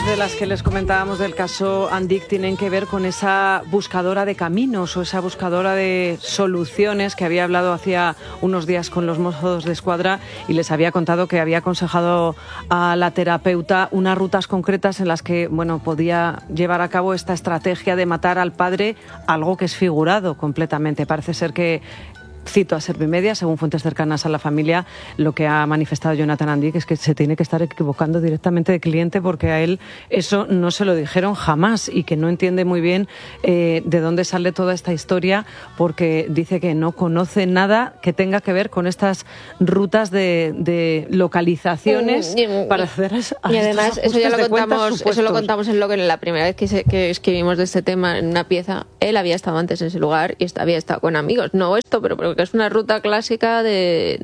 de las que les comentábamos del caso Andic tienen que ver con esa buscadora de caminos o esa buscadora de soluciones que había hablado hacía unos días con los Mossos de Escuadra y les había contado que había aconsejado a la terapeuta unas rutas concretas en las que, bueno, podía llevar a cabo esta estrategia de matar al padre, algo que es figurado completamente. Parece ser que, cito a Servimedia, según fuentes cercanas a la familia, lo que ha manifestado Jonathan Andic es que se tiene que estar equivocando directamente de cliente porque a él eso no se lo dijeron jamás y que no entiende muy bien de dónde sale toda esta historia, porque dice que no conoce nada que tenga que ver con estas rutas de localizaciones para hacer y además eso ya lo contamos en la primera vez que escribimos de este tema en una pieza. Él había estado antes en ese lugar y había estado con amigos, no esto, pero que es una ruta clásica de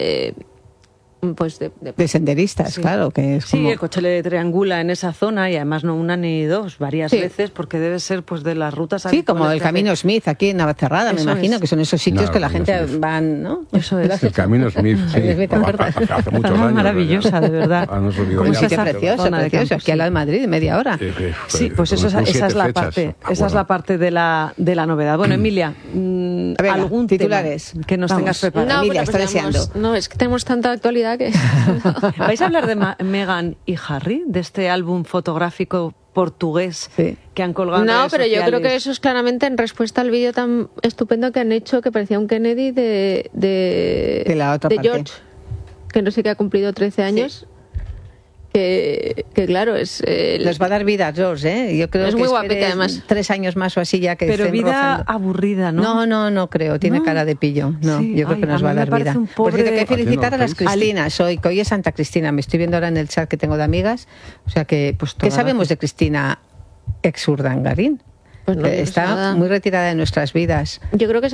senderistas, sí. Claro, que es como... Sí, el coche le triangula en esa zona y además no una ni dos, varias veces, porque debe ser pues de las rutas... Sí, como el Camino Smith aquí en Navacerrada, me imagino, que son esos sitios que la gente van, ¿no? Eso es. El Camino Smith, sí. Hace muchos años. Maravillosa, de verdad. Un sitio precioso, aquí al lado de Madrid, media hora. Sí, pues esa es la parte, esa es la parte de la novedad. Bueno, Emilia, algún titulares que nos tengas preparado. No, Emilia, está deseando. No, es que tenemos tanta actualidad que... ¿Vais a hablar de Meghan y Harry, de este álbum fotográfico portugués que han colgado en redes sociales? Yo creo que eso es claramente en respuesta al vídeo tan estupendo que han hecho, que parecía un Kennedy de la otra parte. George, que no sé qué ha cumplido 13 años. Sí. Que claro, es... Les va a dar vida a George, ¿eh? Yo creo es que muy guapete, además. 3 años más o así ya que pero vida rozando. Aburrida, ¿no? No creo. Tiene cara de pillo. No, sí, yo creo que nos va a dar vida. Por cierto, que felicitar a las Cristinas hoy, que hoy es Santa Cristina. Me estoy viendo ahora en el chat que tengo de amigas. O sea que, pues, ¿qué sabemos de Cristina ex Urdangarín? Pues no, está muy retirada de nuestras vidas. Yo creo que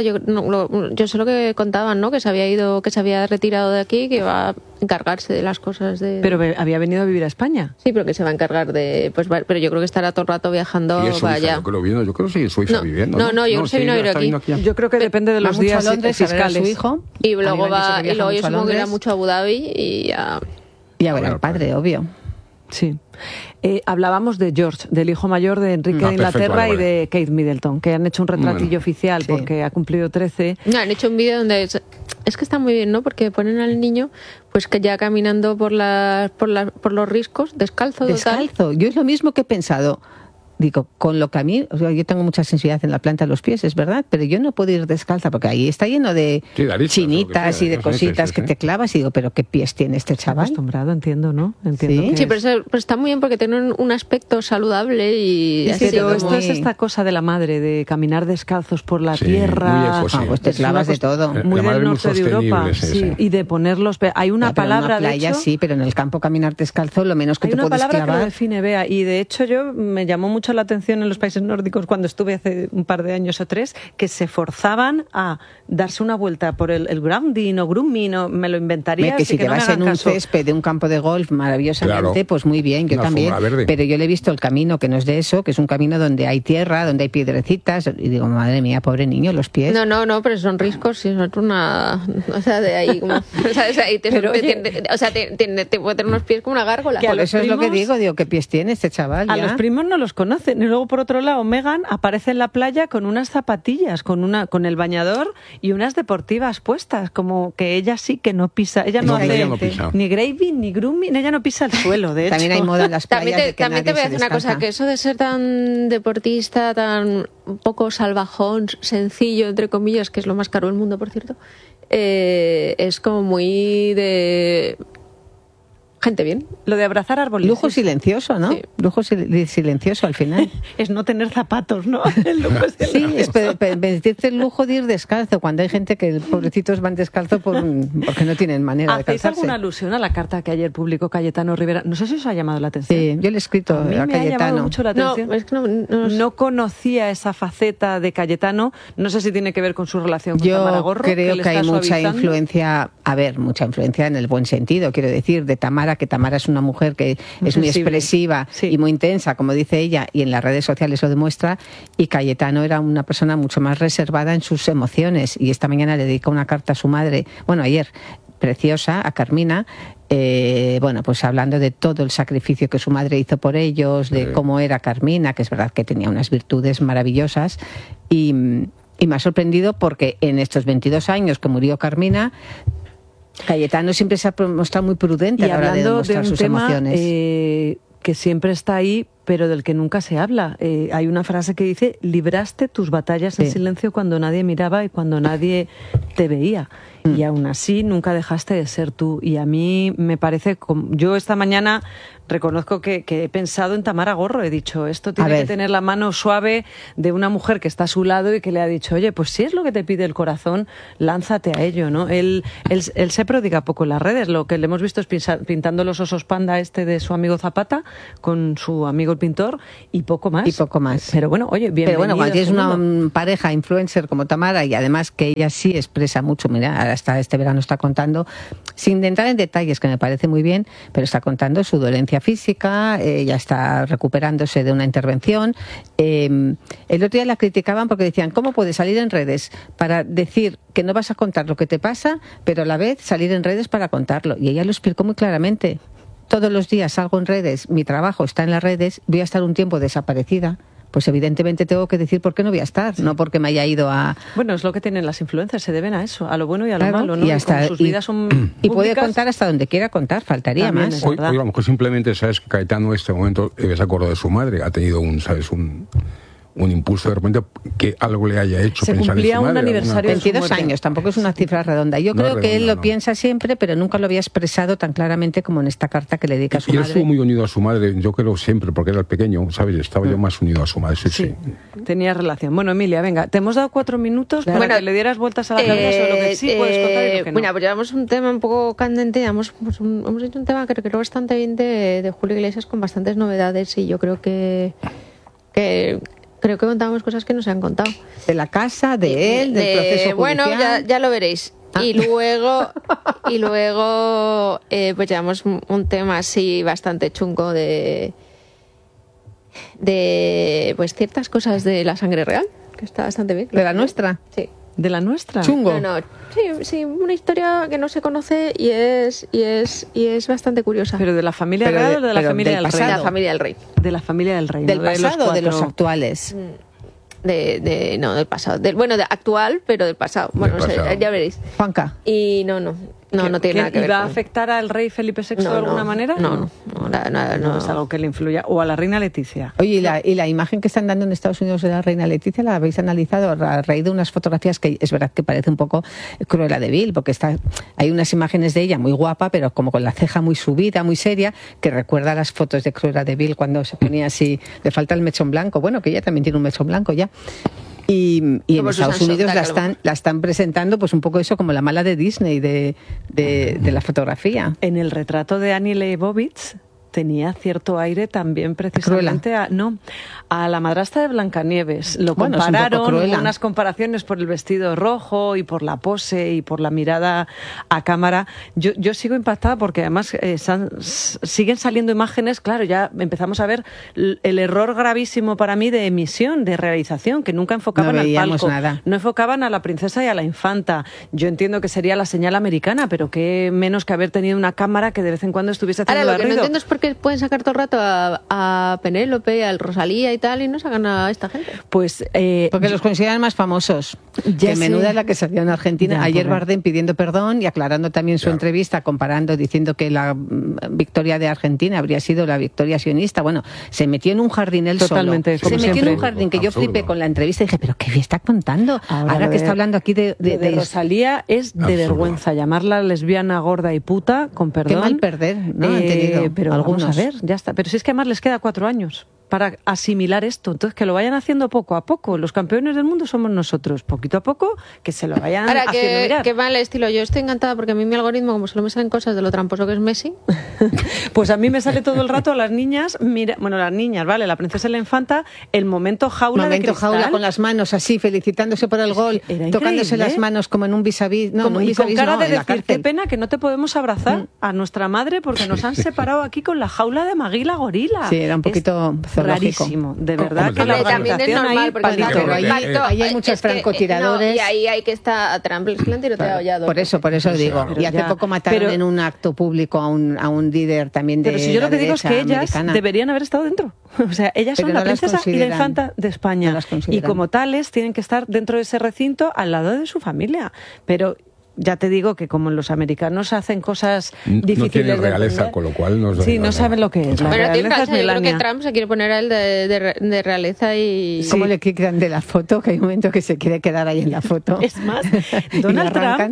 yo sé lo que contaban, ¿no? Que se había retirado de aquí, que iba a encargarse de las cosas de... Pero había venido a vivir a España. Sí, pero que se va a encargar de... pero yo creo que estará todo el rato viajando. ¿Y Suiza? Yo creo que sí, Suiza viviendo. No, yo creo que se vino a vivir aquí. Yo creo que depende de los días fiscales. Su hijo, y luego yo supongo que irá mucho a Abu Dhabi y a ver al padre, obvio. Sí. Hablábamos de George, del hijo mayor de Enrique de Inglaterra y de Kate Middleton, que han hecho un retratillo oficial porque ha cumplido 13. No, han hecho un vídeo donde es que está muy bien, ¿no? Porque ponen al niño pues que ya caminando por los riscos, descalzo. Yo es lo mismo que he pensado. Digo, con lo que a mí, yo tengo mucha sensibilidad en la planta de los pies, es verdad, pero yo no puedo ir descalza porque ahí está lleno de chinitas y de cositas que te clavas y digo, pero ¿qué pies tiene este chaval? Acostumbrado, entiendo, ¿no? Entiendo. Sí, pero está muy bien porque tienen un aspecto saludable y... Pero esto es esta cosa de la madre, de caminar descalzos por la tierra. Pues te clavas de todo. Muy del norte de Europa, y de ponerlos... Hay una palabra, en la playa, de hecho... Sí, pero en el campo caminar descalzo lo menos que te puedes clavar... Hay una palabra que lo define, Bea, y de hecho me llamó mucho la atención en los países nórdicos cuando estuve hace un par de años o 3, que se forzaban a darse una vuelta por el grounding o grooming, o me lo inventaría. Que si te vas en un césped de un campo de golf maravillosamente, pues muy bien, yo también. Pero yo le he visto el camino que no es de eso, que es un camino donde hay tierra, donde hay piedrecitas, y digo, madre mía, pobre niño, los pies. No, pero son riscos, si son una... O sea, de ahí como... te puede tener unos pies como una gárgola. Por eso es lo que digo, qué pies tiene este chaval. A los primos no los conocen. Y luego, por otro lado, Meghan aparece en la playa con unas zapatillas, con el bañador y unas deportivas puestas, como que ella sí que no pisa. Ella no hace ni graving ni grooming, ella no pisa el suelo, de hecho. También hay moda en las playas. También te voy a decir una cosa, que eso de ser tan deportista, tan un poco salvajón, sencillo, entre comillas, que es lo más caro del mundo, por cierto, es como muy de... gente bien. Lo de abrazar árboles. Lujo silencioso, ¿no? Sí. Lujo silencioso al final. Es no tener zapatos, ¿no? El lujo sí, es vestirte el lujo de ir descalzo, cuando hay gente que pobrecitos van descalzo porque no tienen manera de calzarse. ¿Hacéis alguna alusión a la carta que ayer publicó Cayetano Rivera? No sé si os ha llamado la atención. Sí, yo le he escrito a Cayetano. Me ha llamado mucho la atención. No, es que no conocía esa faceta de Cayetano. No sé si tiene que ver con su relación con Tamara Gorro. Yo creo que hay mucha influencia, mucha influencia en el buen sentido, quiero decir, de Tamara, que Tamara es una mujer que es muy expresiva y muy intensa, como dice ella, y en las redes sociales lo demuestra, y Cayetano era una persona mucho más reservada en sus emociones, y esta mañana le dedicó una carta a su madre, bueno, ayer, preciosa, a Carmina, bueno, pues hablando de todo el sacrificio que su madre hizo por ellos, de cómo era Carmina, que es verdad que tenía unas virtudes maravillosas, y me ha sorprendido porque en estos 22 años que murió Carmina, Cayetano siempre se ha mostrado muy prudente a la hora de demostrar sus emociones. Que siempre está ahí, pero del que nunca se habla. Hay una frase que dice: libraste tus batallas en silencio cuando nadie miraba y cuando nadie te veía. Y aún así nunca dejaste de ser tú. Y a mí me parece... Yo esta mañana reconozco que he pensado en Tamara Gorro. He dicho, esto tiene que tener la mano suave de una mujer que está a su lado y que le ha dicho, oye, pues si es lo que te pide el corazón, lánzate a ello, ¿no? Él se prodiga poco en las redes. Lo que le hemos visto es pintando los osos panda de su amigo Zapata con su amigo el pintor y poco más. Pero bueno, oye, bienvenido. Pero bueno, cuando tienes una pareja influencer como Tamara, y además que ella sí expresa mucho, mira, hasta este verano está contando, sin entrar en detalles, que me parece muy bien, pero está contando su dolencia física, ella está recuperándose de una intervención. El otro día la criticaban porque decían, ¿cómo puedes salir en redes para decir que no vas a contar lo que te pasa, pero a la vez salir en redes para contarlo? Y ella lo explicó muy claramente. Todos los días salgo en redes, mi trabajo está en las redes, voy a estar un tiempo desaparecida. Pues evidentemente tengo que decir por qué no voy a estar, no porque me haya ido a... Bueno, es lo que tienen las influencers, se deben a eso, a lo bueno y a lo malo, ¿no? Y hasta, sus vidas son y puede contar hasta donde quiera contar, faltaría más. Hoy a lo mejor simplemente sabes que Cayetano en este momento se acordó de su madre, ha tenido un impulso de repente que algo le haya hecho se pensar en su madre. Se cumplía un aniversario 22 años, tampoco es una cifra redonda. Yo creo que él lo piensa siempre, pero nunca lo había expresado tan claramente como en esta carta que le dedica a su madre. Y él estuvo muy unido a su madre, yo creo siempre, porque era el pequeño, ¿sabes? Estaba yo más unido a su madre. Sí. Tenía relación. Bueno, Emilia, venga, te hemos dado 4 minutos para que le dieras vueltas a la cabeza sobre lo que sí puedes contar y lo que no. Bueno, pues llevamos un tema un poco candente, hemos hecho un tema que creo bastante bien de Julio Iglesias, con bastantes novedades, y yo creo que contamos cosas que no se han contado. De la casa, de él, del proceso judicial. Bueno, ya lo veréis. Y luego pues llevamos un tema así bastante chungo de pues ciertas cosas de la sangre real, que está bastante bien. ¿De la nuestra? Sí. ¿De la nuestra? Chungo. No, sí, una historia que no se conoce y es bastante curiosa. ¿Pero de la familia real o de la familia del rey? De la familia del rey. De la familia del rey. ¿Del pasado o de los actuales? No, del pasado. Actual, pero del pasado. Bueno, no sé, ya veréis. Juanca. Y no tiene nada que ver. ¿Y va a afectar al rey Felipe VI de alguna manera? No, es algo que le influya. O a la reina Leticia. Oye, ¿y la imagen que están dando en Estados Unidos de la reina Leticia la habéis analizado a raíz de unas fotografías que es verdad que parece un poco Cruella de Vil, porque hay unas imágenes de ella muy guapa, pero como con la ceja muy subida, muy seria, que recuerda a las fotos de Cruella de Vil cuando se ponía así, le falta el mechón blanco. Bueno, que ella también tiene un mechón blanco ya. Y en Estados Unidos la están presentando pues un poco eso como la mala de Disney de la fotografía. En el retrato de Annie Leibovitz tenía cierto aire también precisamente a la madrastra de Blancanieves. Lo compararon, unas comparaciones por el vestido rojo y por la pose y por la mirada a cámara. Yo sigo impactada porque además siguen saliendo imágenes, claro, ya empezamos a ver el error gravísimo para mí de emisión, de realización, que nunca enfocaban al palco. Nada. No enfocaban a la princesa y a la infanta. Yo entiendo que sería la señal americana, pero qué menos que haber tenido una cámara que de vez en cuando estuviese haciendo ruido. Ahora, lo que no entiendo es por qué pueden sacar todo el rato a Penélope, al Rosalía y tal, y no sacan a esta gente. Pues porque los consideran más famosos. Que Menuda es la que salió en Argentina. Ayer Bardem pidiendo perdón y aclarando también su entrevista, comparando, diciendo que la victoria de Argentina habría sido la victoria sionista. Bueno, se metió en un jardín él Totalmente, solo. Se metió en un jardín que yo flipé con la entrevista y dije, pero ¿qué está contando? Ahora que está hablando aquí de Rosalía es de vergüenza. Llamarla lesbiana, gorda y puta, con perdón. Qué mal perder, ¿no? Han tenido pero algunos. Vamos a ver, ya está. Pero si es que además les queda 4 años para asimilar esto. Entonces, que lo vayan haciendo poco a poco. Los campeones del mundo somos nosotros. Poquito a poco, que se lo vayan haciendo mirar. Que va el estilo. Yo estoy encantada porque a mí mi algoritmo, como solo me salen cosas de lo tramposo que es Messi. Pues a mí me sale todo el rato las niñas, las niñas, ¿vale? La princesa y la infanta, el momento jaula de cristal. Jaula con las manos así, felicitándose por el gol, tocándose las manos como en un vis-a-vis. Y con cara de decir, qué pena que no te podemos abrazar a nuestra madre porque nos han separado aquí con la jaula de Magui la gorila. Sí, era un poquito rarísimo, de verdad. Que la también es normal, porque ahí hay muchos francotiradores. Y ahí hay que estar a Trump, le han tiroteado ya 2. Por eso digo. Y hace poco mataron en un acto público a un líder también de. Pero si yo lo que digo es que ellas deberían haber estado dentro. O sea, ellas son la princesa y la infanta de España. Y como tales tienen que estar dentro de ese recinto al lado de su familia. Pero ya te digo que como los americanos hacen cosas difíciles no tienen realeza, de entender, con lo cual no saben lo que es. La realeza es Melania. Yo creo que Trump se quiere poner a él de realeza y... ¿Cómo le quitan de la foto? Que hay un momento que se quiere quedar ahí en la foto. Es más, Donald Trump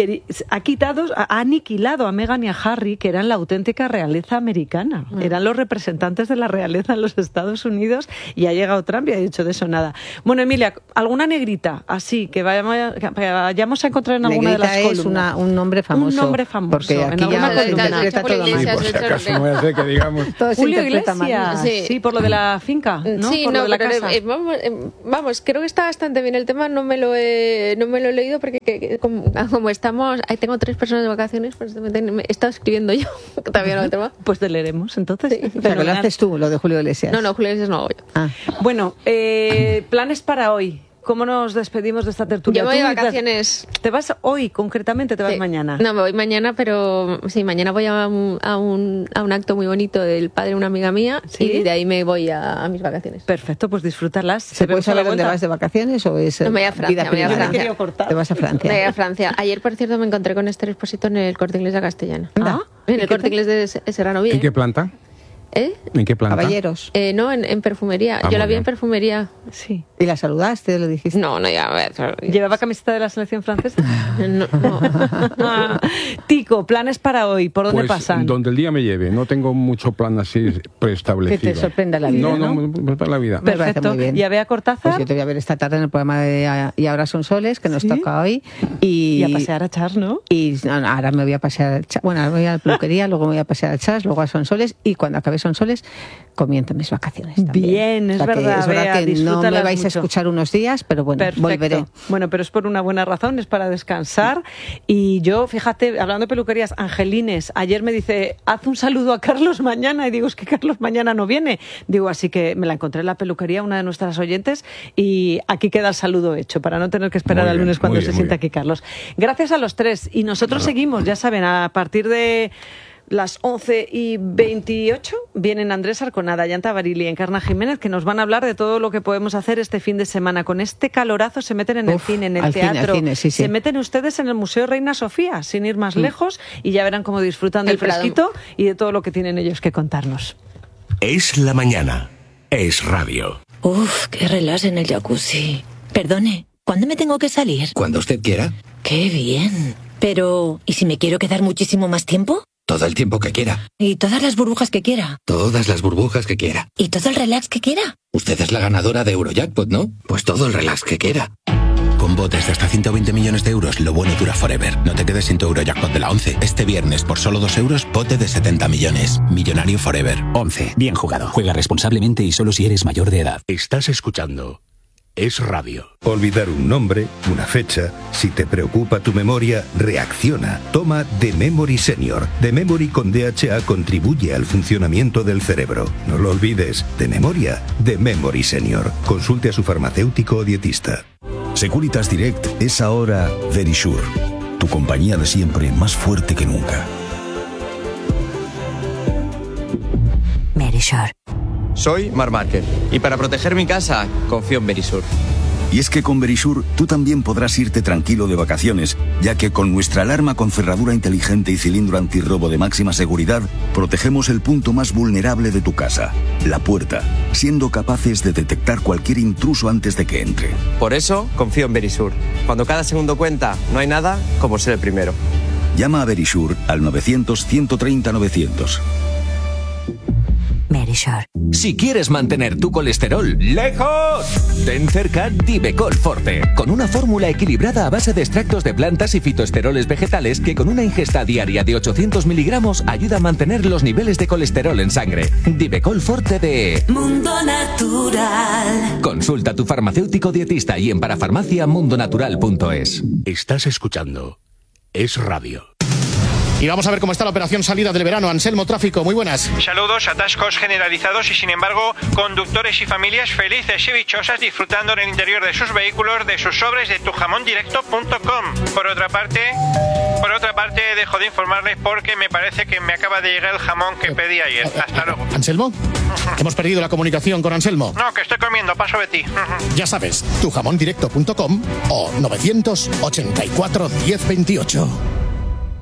ha aniquilado a Meghan y a Harry, que eran la auténtica realeza americana. Eran los representantes de la realeza en los Estados Unidos, y ha llegado Trump y ha dicho de eso nada. Bueno, Emilia, ¿alguna negrita así que vayamos a encontrar en alguna de las es un nombre famoso. Un nombre famoso. Porque aquí ya se interpreta todo mal. Por si acaso no voy a hacer que digamos... Julio Iglesias, sí, por lo de la finca, ¿no? Sí, por lo de la casa. Vamos, creo que está bastante bien el tema. No me lo he leído porque como estamos... Ahí tengo 3 personas de vacaciones, pues me he estado escribiendo yo. Todavía no lo tengo. Pues te leeremos, entonces. Sí. Pero lo haces tú, lo de Julio Iglesias. No, Julio Iglesias no hago yo. Bueno, planes para hoy. ¿Cómo nos despedimos de esta tertulia? Yo me voy de vacaciones. ¿Te vas hoy concretamente? ¿Te vas mañana? No, me voy mañana, pero sí, mañana voy a un acto muy bonito del padre de una amiga mía, y de ahí me voy a mis vacaciones. Perfecto, pues disfrutarlas. ¿Se puede saber dónde vas de vacaciones o es no, me voy a Francia, ¿Te vas a Francia? Me voy a Francia. Ayer, por cierto, me encontré con Esther Expósito en el Corte Inglés de Castellana. En el Corte Inglés de Serrano Bien. ¿En qué planta? ¿En qué planta? Caballeros. No, en perfumería. Yo la vi en perfumería. Sí. ¿Y la saludaste? ¿Lo dijiste? No, ya. A ver. ¿Llevaba camiseta de la selección francesa? No. Tico, planes para hoy. ¿Por dónde pasan? Donde el día me lleve. No tengo mucho plan así preestablecido. Que te sorprenda la vida. No, la vida. Perfecto. ¿Y a Bea Cortázar? Pues yo te voy a ver esta tarde en el programa de Y ahora son soles, que nos toca hoy. Y a pasear a Chas, ¿no? Y ahora me voy a pasear a Chas. Bueno, ahora voy a la peluquería, luego me voy a pasear a Chas, luego a Sonsoles, y cuando acabe Sonsoles comienzo mis vacaciones también. Bien, es verdad, Bea, que no me vais a escuchar unos días, pero bueno, volveré. Bueno, pero es por una buena razón, es para descansar. Y yo, fíjate, hablando de peluquerías, Angelines, ayer me dice, haz un saludo a Carlos mañana, y digo, es que Carlos mañana no viene. Digo, así que me la encontré en la peluquería, una de nuestras oyentes, y aquí queda el saludo hecho, para no tener que esperar al lunes cuando se sienta aquí Carlos. Gracias a los 3, y nosotros seguimos, ya saben, a partir de las 11:28 vienen Andrés Arconada, Yanta Barili y Encarna Jiménez, que nos van a hablar de todo lo que podemos hacer este fin de semana. Con este calorazo se meten en el cine, en el teatro, se meten ustedes en el Museo Reina Sofía, sin ir más lejos, y ya verán cómo disfrutan del fresquito y de todo lo que tienen ellos que contarnos. Es la mañana, es radio. Uf, qué relax en el jacuzzi. Perdone, ¿cuándo me tengo que salir? Cuando usted quiera. Qué bien. Pero, ¿y si me quiero quedar muchísimo más tiempo? Todo el tiempo que quiera. ¿Y todas las burbujas que quiera? Todas las burbujas que quiera. ¿Y todo el relax que quiera? Usted es la ganadora de Eurojackpot, ¿no? Pues todo el relax que quiera. Con botes de hasta 120 millones de euros, lo bueno dura forever. No te quedes sin tu Eurojackpot de la 11. Este viernes, por solo 2 euros, bote de 70 millones. Millonario forever. 11. Bien jugado. Juega responsablemente y solo si eres mayor de edad. Estás escuchando Es Radio. Olvidar un nombre, una fecha. Si te preocupa tu memoria, reacciona. Toma The Memory Senior. The Memory con DHA contribuye al funcionamiento del cerebro. No lo olvides. De memoria, The Memory Senior. Consulte a su farmacéutico o dietista. Securitas Direct es ahora Verisure. Tu compañía de siempre, más fuerte que nunca. Verisure. Soy Marc Márquez y para proteger mi casa confío en Verisure. Y es que con Verisure tú también podrás irte tranquilo de vacaciones, ya que con nuestra alarma con cerradura inteligente y cilindro antirrobo de máxima seguridad, protegemos el punto más vulnerable de tu casa, la puerta, siendo capaces de detectar cualquier intruso antes de que entre. Por eso confío en Verisure. Cuando cada segundo cuenta, no hay nada como ser el primero. Llama a Verisure al 900-130-900. Verisure. Si quieres mantener tu colesterol lejos, ten cerca Divecol Forte, con una fórmula equilibrada a base de extractos de plantas y fitoesteroles vegetales que con una ingesta diaria de 800 miligramos ayuda a mantener los niveles de colesterol en sangre. Divecol Forte de Mundo Natural. Consulta a tu farmacéutico dietista y en parafarmacia mundonatural.es. Estás escuchando Es Radio. Y vamos a ver cómo está la operación salida del verano. Anselmo, tráfico, muy buenas. Saludos, atascos generalizados y sin embargo, conductores y familias felices y dichosas disfrutando en el interior de sus vehículos de sus sobres de tujamondirecto.com. Por otra parte, dejo de informarles porque me parece que me acaba de llegar el jamón que pedí ayer. Hasta luego. ¿Anselmo? Hemos perdido la comunicación con Anselmo. No, que estoy comiendo, paso de ti. Ya sabes, tujamondirecto.com o 984 1028.